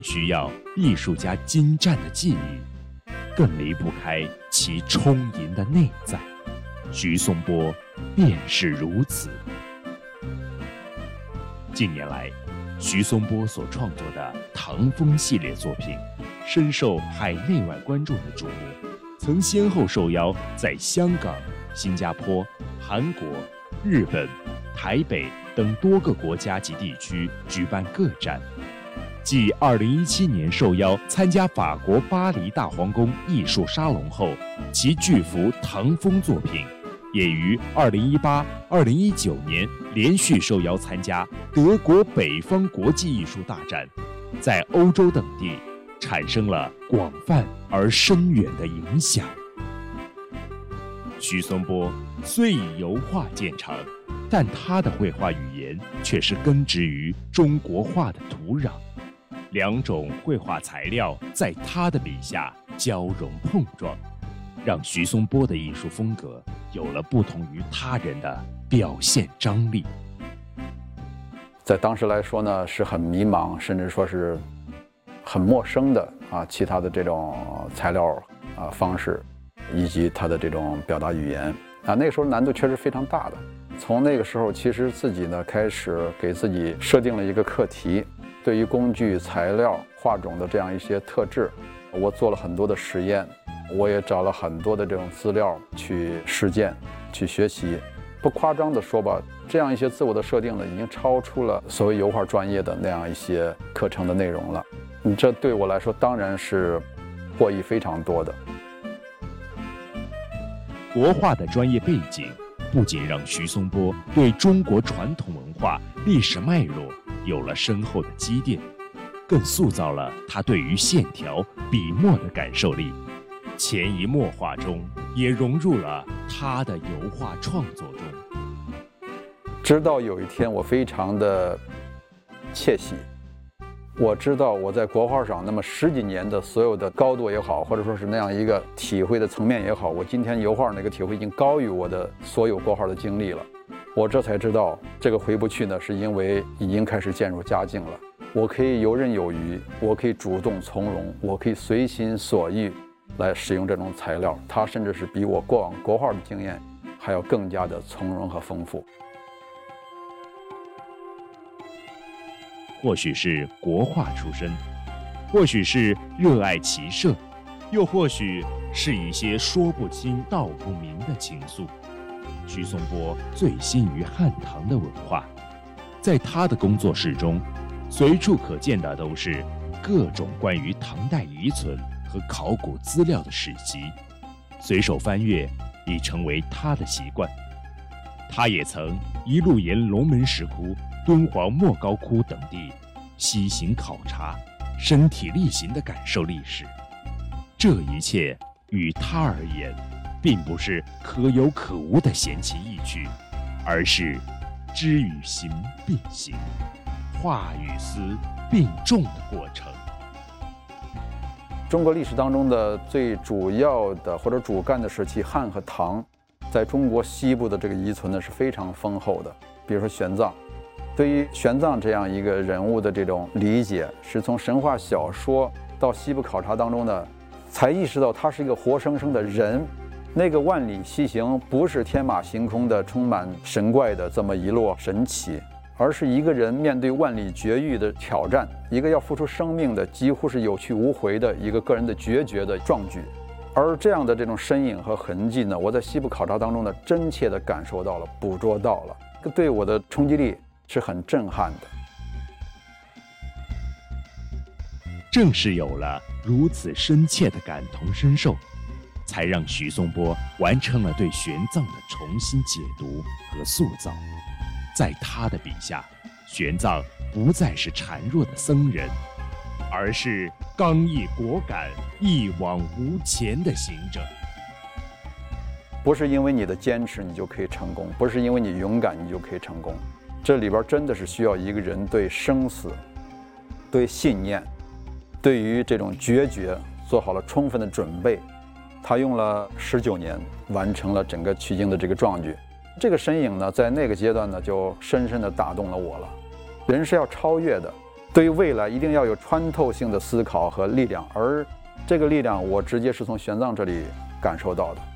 需要艺术家精湛的技艺，更离不开其充盈的内在。徐松波便是如此。近年来，徐松波所创作的唐风系列作品深受海内外观众的瞩目，曾先后受邀在香港、新加坡、韩国、日本、台北等多个国家及地区举办个展。继2017年受邀参加法国巴黎大皇宫艺术沙龙后，其巨幅唐风作品也于2018、2019年连续受邀参加德国北方国际艺术大展，在欧洲等地产生了广泛而深远的影响。徐松波虽以油画见长，但他的绘画语言却是根植于中国画的土壤，两种绘画材料在他的笔下交融碰撞，让徐松波的艺术风格有了不同于他人的表现张力。 在当时来说呢，是很迷茫，甚至说是很陌生的其他的这种材料方式，以及他的这种表达语言那个时候难度确实非常大的。从那个时候，其实自己呢开始给自己设定了一个课题，对于工具、材料、画种的这样一些特质，我做了很多的实验，我也找了很多的这种资料去实践、去学习。不夸张的说吧，这样一些自我的设定呢，已经超出了所谓油画专业的那样一些课程的内容了。这对我来说当然是获益非常多的。 国画的专业背景不仅让徐松波对中国传统文化历史脉络有了深厚的积淀，更塑造了他对于线条、笔墨的感受力，潜移默化中也融入了他的油画创作中。 直到有一天，我非常的窃喜，我知道我在国画上那么10几年的所有的高度也好，或者说是那样一个体会的层面也好，我今天油画那个体会已经高于我的所有国画的经历了。我这才知道，这个回不去呢，是因为已经开始渐入佳境了。我可以游刃有余，我可以主动从容，我可以随心所欲来使用这种材料，它甚至是比我过往国画的经验还要更加的从容和丰富。 或许是国画出身，或许是热爱骑射，又或许是一些说不清道不明的情愫。徐松波醉心于汉唐的文化，在他的工作室中，随处可见的都是各种关于唐代遗存和考古资料的史籍，随手翻阅已成为他的习惯。他也曾一路沿龙门石窟、敦煌莫高窟等地西行考察，身体力行地感受历史。这一切与他而言，并不是可有可无的闲情逸趣，而是知与行并行，画与思并重的过程。 中国历史当中的最主要的或者主干的时期，汉和唐，在中国西部的这个遗存呢是非常丰厚的。比如说玄奘，对于玄奘这样一个人物的这种理解，是从神话小说到西部考察当中呢，才意识到他是一个活生生的人。那个万里西行不是天马行空的充满神怪的这么一摞神奇，而是一个人面对万里绝域的挑战，一个要付出生命的几乎是有去无回的一个个人的决绝的壮举。而这样的这种身影和痕迹呢，我在西部考察当中呢，真切地感受到了，捕捉到了，对我的冲击力是很震撼的。 正是有了如此深切的感同身受，才让徐松波完成了对玄奘的重新解读和塑造。在他的笔下，玄奘不再是孱弱的僧人，而是刚毅果敢、一往无前的行者。 不是因为你的坚持你就可以成功，不是因为你勇敢你就可以成功，这里边真的是需要一个人对生死、对信念、对于这种决绝做好了充分的准备。他用了19年完成了整个取经的这个壮举。这个身影呢，在那个阶段呢，就深深地打动了我了。人是要超越的， 对于未来一定要有穿透性的思考和力量，而这个力量我直接是从玄奘这里感受到的。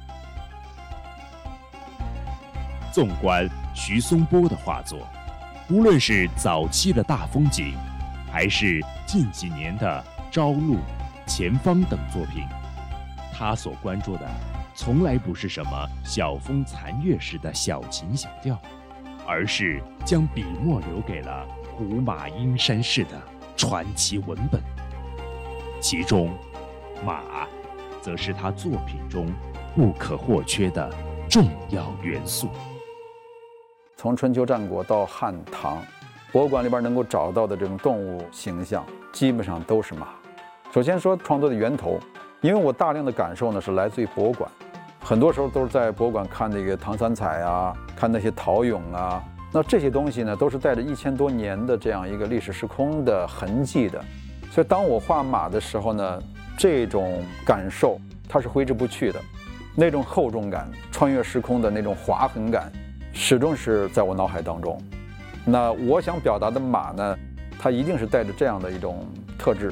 纵观徐松波的画作，无论是早期的大风景，还是近几年的朝露、前方等作品，他所关注的从来不是什么晓风残月时的小情小调，而是将笔墨留给了古马阴山式的传奇文本。其中马则是他作品中不可或缺的重要元素。 从春秋战国到汉唐，博物馆里边能够找到的这种动物形象基本上都是马。首先说创作的源头，因为我大量的感受呢是来自于博物馆，很多时候都是在博物馆看那个唐三彩啊，看那些陶俑啊，那这些东西呢都是带着1000多年的这样一个历史时空的痕迹的。所以当我画马的时候呢，这种感受它是挥之不去的，那种厚重感、穿越时空的那种划痕感始终是在我脑海当中。那我想表达的马呢，它一定是带着这样的一种特质。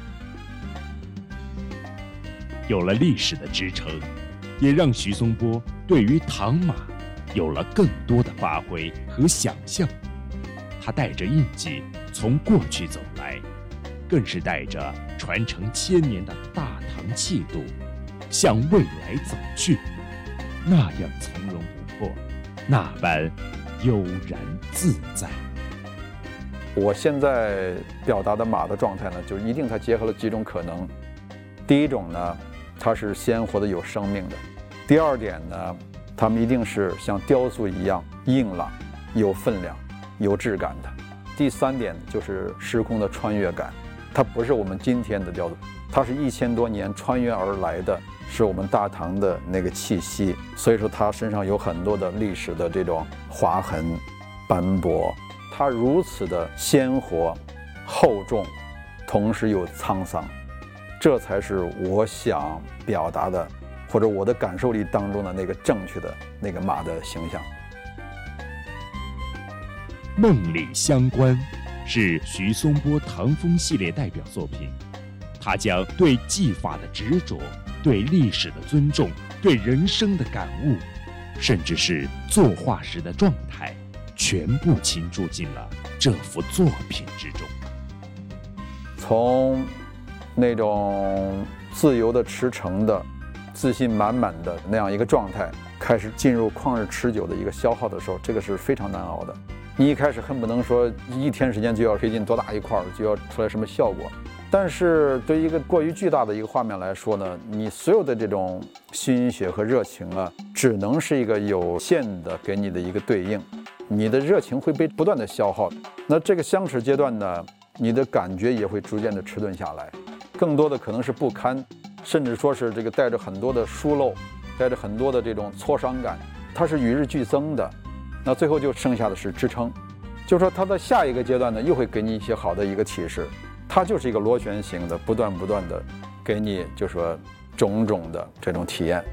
有了历史的支撑，也让徐松波对于唐马有了更多的发挥和想象。他带着印记从过去走来，更是带着传承1000年的大唐气度向未来走去，那样从容不迫，那般悠然自在。 我现在表达的马的状态呢，就一定它结合了几种可能。第一种呢，它是鲜活的有生命的；第二点呢，它们一定是像雕塑一样硬朗、有分量、有质感的；第三点就是时空的穿越感，它不是我们今天的雕塑，它是1000多年穿越而来的，是我们大唐的那个气息。所以说它身上有很多的历史的这种划痕、斑驳，它如此的鲜活、厚重，同时又沧桑，这才是我想表达的，或者我的感受力当中的那个正确的那个马的形象。 梦里乡关是徐松波唐风系列代表作品，他将对技法的执着、对历史的尊重、对人生的感悟，甚至是作画时的状态，全部倾注进了这幅作品之中。 从那种自由的驰骋的、自信满满的那样一个状态，开始进入旷日持久的一个消耗的时候，这个是非常难熬的。你一开始恨不能说1天时间就要推进多大一块，就要出来什么效果。但是对于一个过于巨大的一个画面来说呢，你所有的这种心血和热情啊，只能是一个有限的给你的一个对应，你的热情会被不断的消耗。那这个相持阶段呢，你的感觉也会逐渐的迟钝下来，更多的可能是不堪，甚至说是这个带着很多的疏漏，带着很多的这种挫伤感，它是与日俱增的。那最后就剩下的是支撑，就是说它的下一个阶段呢，又会给你一些好的一个启示。它就是一个螺旋形的，不断的给你就是说种种的这种体验。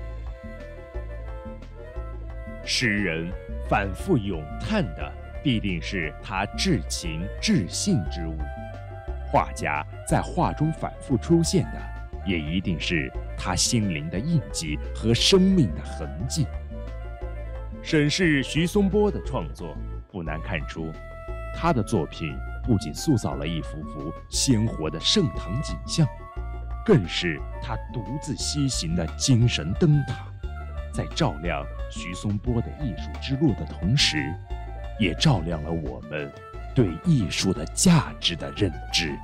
诗人反复咏叹的必定是他至情至性之物，画家在画中反复出现的也一定是他心灵的印记和生命的痕迹。审视徐松波的创作，不难看出他的作品不仅塑造了一幅幅鲜活的盛唐景象，更是他独自西行的精神灯塔，在照亮徐松波的艺术之路的同时，也照亮了我们对艺术的价值的认知。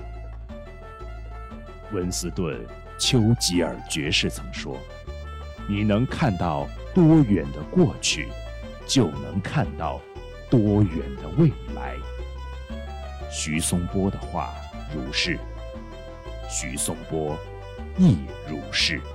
温斯顿·丘吉尔爵士曾说，你能看到多远的过去，就能看到多远的未来。徐松波的画如是，徐松波亦如是。